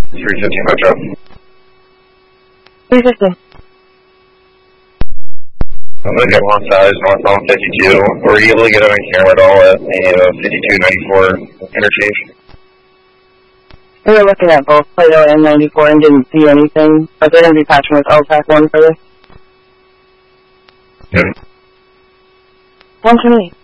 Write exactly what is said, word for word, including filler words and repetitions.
three fifty Metro. three fifty. I'm going to get one size, northbound fifty-two. Were you able to get on camera at all at the uh, fifty-two ninety-four interchange? We were looking at both Plato and ninety-four and didn't see anything, but they're going to be patching with L TAC one for this. Yeah. one twenty-eight.